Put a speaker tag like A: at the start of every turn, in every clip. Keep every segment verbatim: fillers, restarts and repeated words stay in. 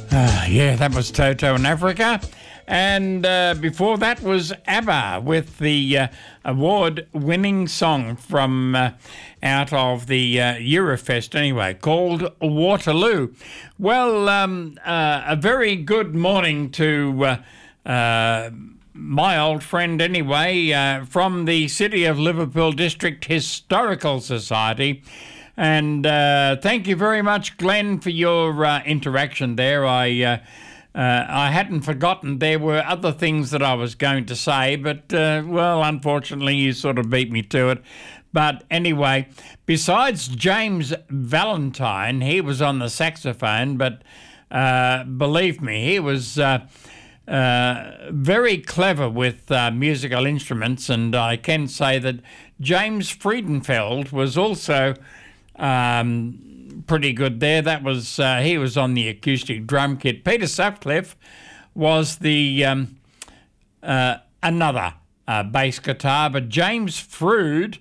A: Uh, yeah, that was Toto in Africa. And uh, before that was ABBA with the uh, award-winning song from uh, out of the uh, Eurofest anyway, called Waterloo. Well, um, uh, a very good morning to uh, uh, my old friend anyway, uh, from the City of Liverpool District Historical Society. And uh, thank you very much, Glenn, for your uh, interaction there. I uh, uh, I hadn't forgotten there were other things that I was going to say, but, uh, well, unfortunately, you sort of beat me to it. But anyway, besides James Valentine, he was on the saxophone, but uh, believe me, he was uh, uh, very clever with uh, musical instruments, and I can say that James Friedenfeld was also Um, pretty good there. That was uh, he was on the acoustic drum kit. Peter Sutcliffe was the um, uh, another uh, bass guitar, but James Froude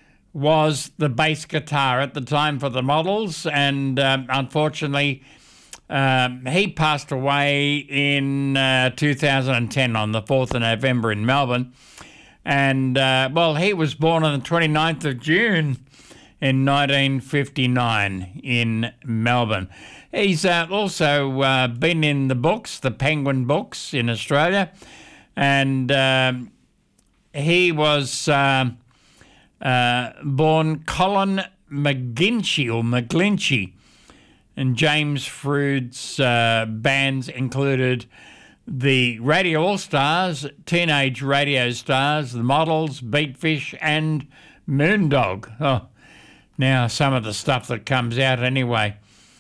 A: was the bass guitar at the time for the Models, and um, unfortunately um, he passed away in uh, two thousand ten on the fourth of November in Melbourne. And uh, well, he was born on the twenty-ninth of June in nineteen fifty-nine in Melbourne. He's uh, also uh, been in the books, the Penguin books in Australia, and um, he was uh, uh, born Colin McGinchie or McGlinchey, and James Froude's uh, bands included the Radio All-Stars, Teenage Radio Stars, the Models, Beatfish, and Moondog. Oh, now, some of the stuff that comes out anyway.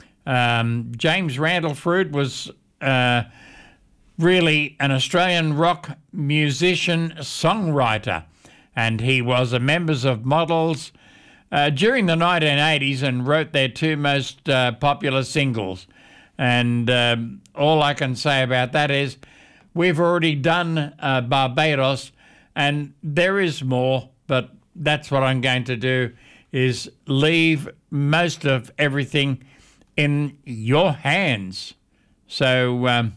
A: Um, James Randall Froude was uh, really an Australian rock musician, songwriter, and he was a member of Models uh, during the nineteen eighties and wrote their two most uh, popular singles. And um, all I can say about that is we've already done uh, Barbados, and there is more, but that's what I'm going to do, is leave most of everything in your hands. So um,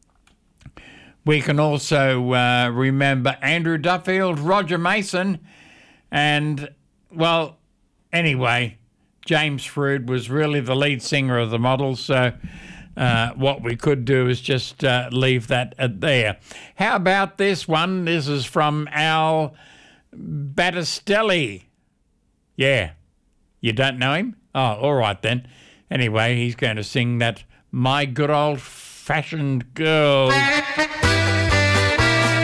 A: we can also uh, remember Andrew Duffield, Roger Mason, and, well, anyway, James Froude was really the lead singer of the Models, so uh, what we could do is just uh, leave that at there. How about this one? This is from Al Battistelli. Yeah, you don't know him? Oh, all right then. Anyway, he's going to sing that My Good Old Fashioned Girl.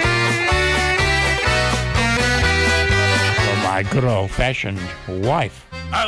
A: For my good old fashioned wife.